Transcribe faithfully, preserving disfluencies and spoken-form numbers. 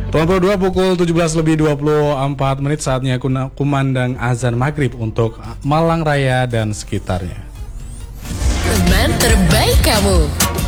delapan puluh dua pukul tujuh belas lebih dua puluh empat menit saatnya kumandang azan maghrib untuk Malang Raya dan sekitarnya. Teman terbaik kamu.